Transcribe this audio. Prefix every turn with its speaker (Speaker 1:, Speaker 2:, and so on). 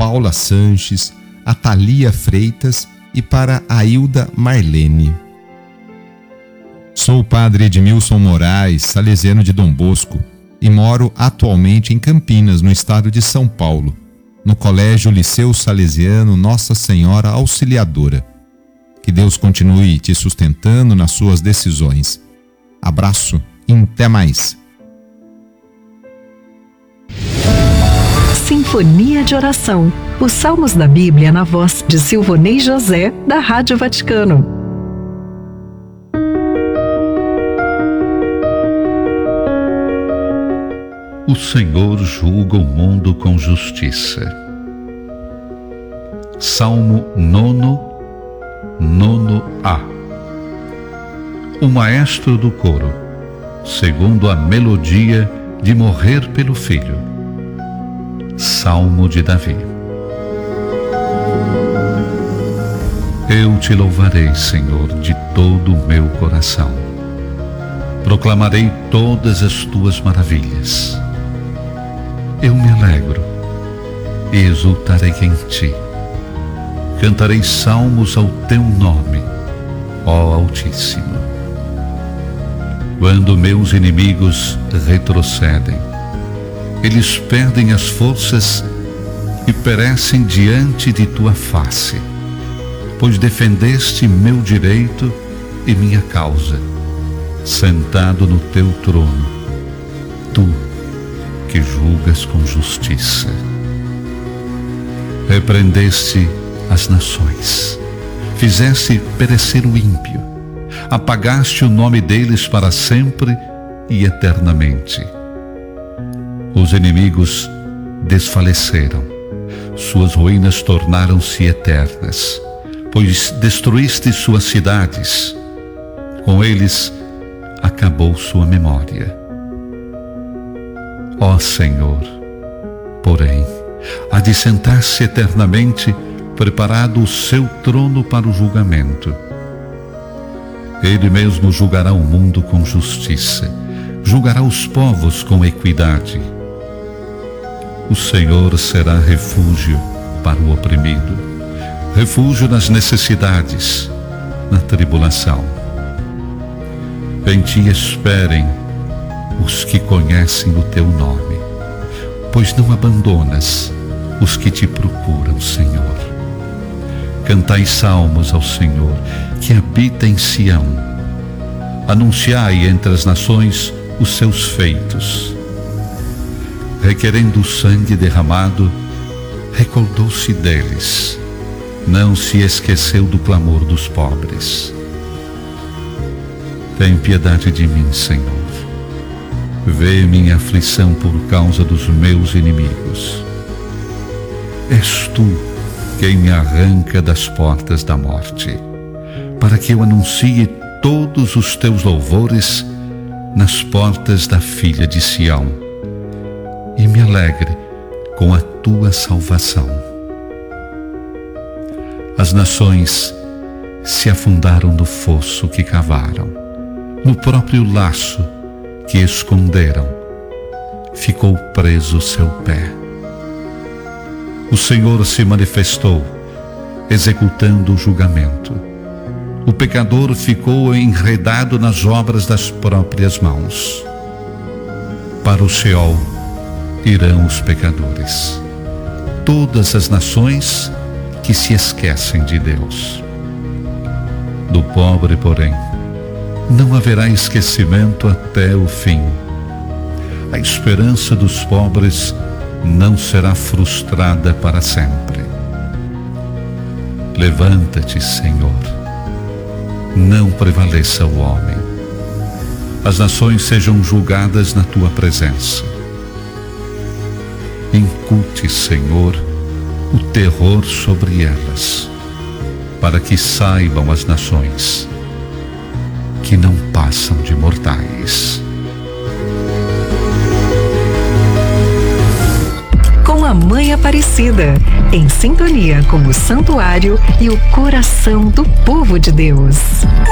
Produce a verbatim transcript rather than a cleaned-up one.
Speaker 1: Paula Sanches, a Thalia Freitas e para a Hilda Marlene. Sou o padre Edmilson Moraes, salesiano de Dom Bosco, e moro atualmente em Campinas, no estado de São Paulo, no Colégio Liceu Salesiano Nossa Senhora Auxiliadora. Que Deus continue te sustentando nas suas decisões. Abraço e até mais.
Speaker 2: Sinfonia de Oração. Os Salmos da Bíblia na voz de Silvonei José, da Rádio Vaticano.
Speaker 3: O Senhor julga o mundo com justiça. Salmo nono, nono A. O maestro do coro, segundo a melodia de morrer pelo filho. Salmo de Davi. Eu te louvarei, Senhor, de todo o meu coração. Proclamarei todas as tuas maravilhas. Eu me alegro e exultarei em ti. Cantarei salmos ao teu nome, ó Altíssimo. Quando meus inimigos retrocedem, eles perdem as forças e perecem diante de tua face, pois defendeste meu direito e minha causa, sentado no teu trono, tu que julgas com justiça. Repreendeste as nações, fizeste perecer o ímpio, apagaste o nome deles para sempre e eternamente. Os inimigos desfaleceram, suas ruínas tornaram-se eternas, pois destruíste suas cidades, com eles acabou sua memória. Ó Senhor, porém, há de sentar-se eternamente, preparado o seu trono para o julgamento. Ele mesmo julgará o mundo com justiça, julgará os povos com equidade. O Senhor será refúgio para o oprimido, refúgio nas necessidades, na tribulação. Em ti esperem os que conhecem o teu nome, pois não abandonas os que te procuram, Senhor. Cantai salmos ao Senhor, que habita em Sião. Anunciai entre as nações os seus feitos. Requerendo o sangue derramado, recordou-se deles, não se esqueceu do clamor dos pobres. Tem piedade de mim, Senhor. Vê minha aflição por causa dos meus inimigos. És tu quem me arranca das portas da morte, para que eu anuncie todos os teus louvores nas portas da filha de Sião, e me alegre com a tua salvação. As nações se afundaram no fosso que cavaram, no próprio laço que esconderam, ficou preso o seu pé. O Senhor se manifestou, executando o julgamento. O pecador ficou enredado nas obras das próprias mãos. Para o Sheol irão os pecadores, todas as nações que se esquecem de Deus. Do pobre, porém, não haverá esquecimento até o fim. A esperança dos pobres não será frustrada para sempre. Levanta-te, Senhor. Não prevaleça o homem. As nações sejam julgadas na tua presença. Incute, Senhor, o terror sobre elas, para que saibam as nações que não passam de mortais.
Speaker 2: Com a Mãe Aparecida, em sintonia com o Santuário e o coração do povo de Deus.